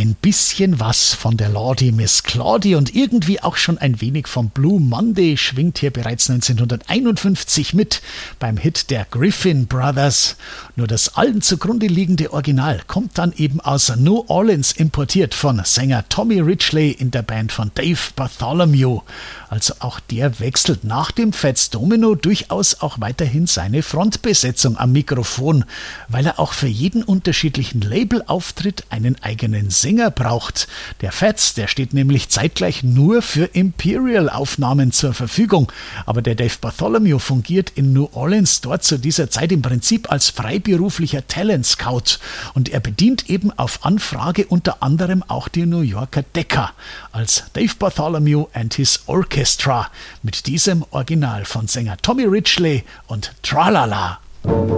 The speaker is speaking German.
Ein bisschen was von der Lordi Miss Claudie und irgendwie auch schon ein wenig vom Blue Monday schwingt hier bereits 1951 mit beim Hit der Griffin Brothers. Nur das allen zugrunde liegende Original kommt dann eben aus New Orleans importiert von Sänger Tommy Ridgely in der Band von Dave Bartholomew. Also auch der wechselt nach dem Fats Domino durchaus auch weiterhin seine Frontbesetzung am Mikrofon, weil er auch für jeden unterschiedlichen Labelauftritt einen eigenen Sänger braucht. Der Fats, der steht nämlich zeitgleich nur für Imperial-Aufnahmen zur Verfügung, aber der Dave Bartholomew fungiert in New Orleans dort zu dieser Zeit im Prinzip als freiberuflicher Talent-Scout und er bedient eben auf Anfrage unter anderem auch die New Yorker Decca als Dave Bartholomew and his Orchestra mit diesem Original von Sänger Tommy Ridgely und Tralala.